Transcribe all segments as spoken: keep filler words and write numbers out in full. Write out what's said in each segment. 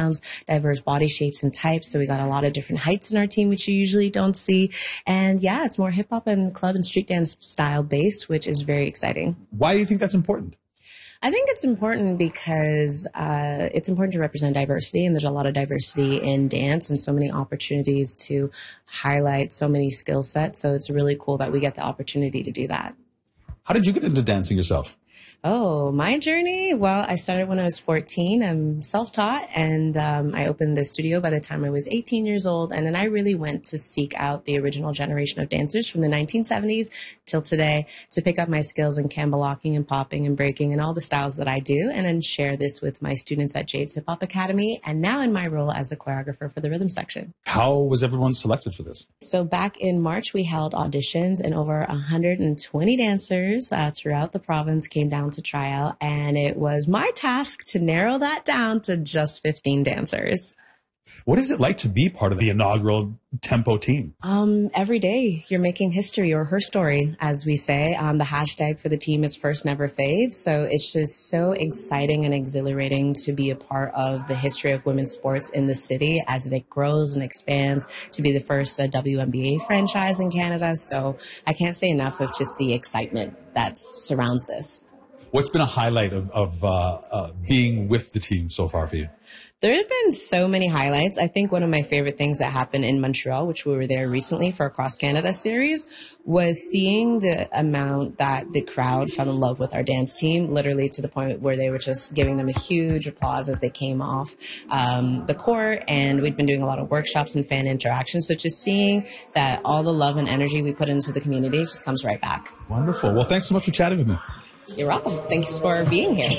backgrounds, diverse body shapes and types. So we got a lot of different heights in our team, which you usually don't see. And yeah, it's more hip hop and club and street dance style based, which is very exciting. Why do you think that's important? I think it's important because uh, it's important to represent diversity, and there's a lot of diversity in dance and so many opportunities to highlight so many skill sets. So it's really cool that we get the opportunity to do that. How did you get into dancing yourself? Oh, my journey? Well, I started when I was fourteen. I'm self-taught, and um, I opened the studio by the time I was eighteen years old. And then I really went to seek out the original generation of dancers from the nineteen seventies till today to pick up my skills in Kamba locking and popping and breaking and all the styles that I do, and then share this with my students at Jade's Hip Hop Academy, and now in my role as a choreographer for the rhythm section. How was everyone selected for this? So back in March, we held auditions, and over one hundred twenty dancers uh, throughout the province came down to try out, and it was my task to narrow that down to just fifteen dancers. What is it like to be part of the inaugural Tempo team? Um, every day you're making history, or her story, as we say. Um, the hashtag for the team is First Never Fades. So it's just so exciting and exhilarating to be a part of the history of women's sports in the city as it grows and expands, to be the first uh, W N B A franchise in Canada. So I can't say enough of just the excitement that surrounds this. What's been a highlight of, of uh, uh, being with the team so far for you? There have been so many highlights. I think one of my favorite things that happened in Montreal, which we were there recently for a Cross Canada series, was seeing the amount that the crowd fell in love with our dance team, literally to the point where they were just giving them a huge applause as they came off um, the court. And we'd been doing a lot of workshops and fan interactions. So just seeing that all the love and energy we put into the community just comes right back. Wonderful. Well, thanks so much for chatting with me. You're welcome. Thanks for being here.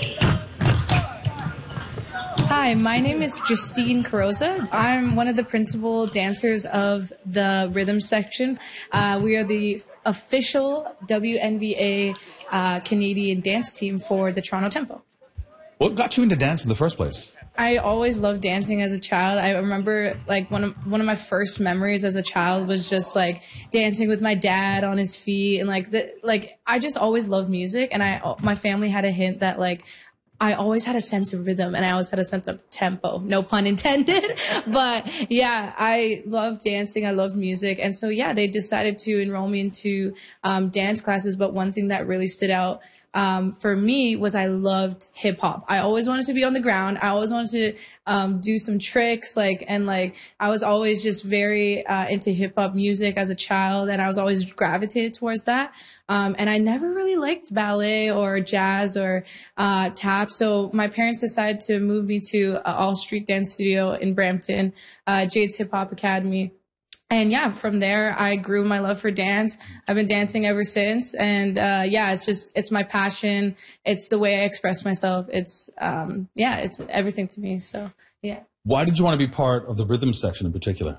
Hi, my name is Justine Carroza. I'm one of the principal dancers of the rhythm section. Uh, we are the official W N B A uh, Canadian dance team for the Toronto Tempo. What got you into dance in the first place? I always loved dancing as a child. I remember like one of one of my first memories as a child was just like dancing with my dad on his feet, and like the, like I just always loved music, and I my family had a hint that like I always had a sense of rhythm, and I always had a sense of tempo, no pun intended. But yeah, I loved dancing. I loved music. And so, yeah, they decided to enroll me into um, dance classes. But one thing that really stood out um, for me was I loved hip hop. I always wanted to be on the ground. I always wanted to um, do some tricks, like, and like, I was always just very uh, into hip hop music as a child, and I was always gravitated towards that. Um, and I never really liked ballet or jazz or uh, tap. So my parents decided to move me to an all street dance studio in Brampton, uh, Jade's Hip Hop Academy. And yeah, from there, I grew my love for dance. I've been dancing ever since. And uh, yeah, it's just, it's my passion. It's the way I express myself. It's, um, yeah, it's everything to me. So yeah. Why did you want to be part of the rhythm section in particular?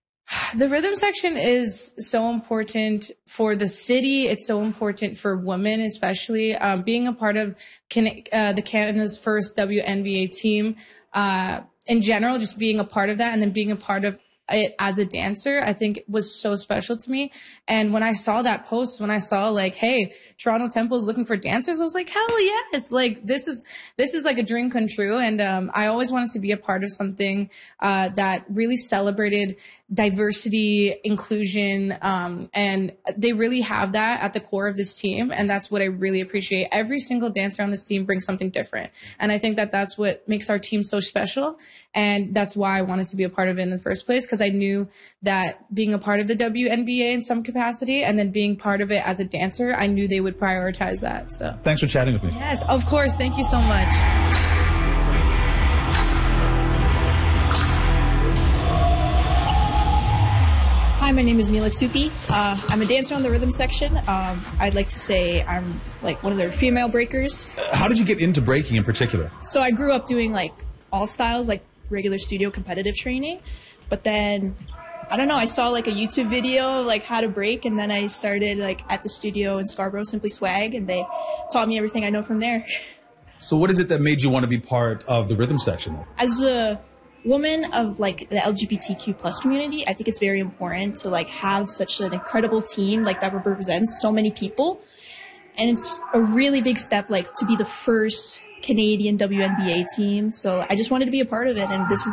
The rhythm section is so important for the city. It's so important for women, especially um, being a part of Can- uh, the Canada's first W N B A team. Uh, in general, just being a part of that, and then being a part of it as a dancer, I think it was so special to me. And when I saw that post, when I saw like, hey, Toronto Tempo is looking for dancers, I was like, hell yes. Like this is, this is like a dream come true. And, um, I always wanted to be a part of something, uh, that really celebrated diversity, inclusion. Um, and they really have that at the core of this team. And that's what I really appreciate. Every single dancer on this team brings something different. And I think that that's what makes our team so special. And that's why I wanted to be a part of it in the first place, because I knew that being a part of the W N B A in some capacity and then being part of it as a dancer, I knew they would prioritize that. So thanks for chatting with me. Yes, of course. Thank you so much. Hi, my name is Mila Tsupi. Uh, I'm a dancer on the rhythm section. Um, I'd like to say I'm like one of their female breakers. Uh, how did you get into breaking in particular? So I grew up doing like all styles, like regular studio competitive training. But then, I don't know, I saw like a YouTube video of like how to break, and then I started like at the studio in Scarborough, Simply Swag, and they taught me everything I know from there. So what is it that made you want to be part of the rhythm section? As a woman of like the L G B T Q plus community, I think it's very important to like have such an incredible team like that represents so many people. And it's a really big step like to be the first Canadian W N B A team. So I just wanted to be a part of it, and this was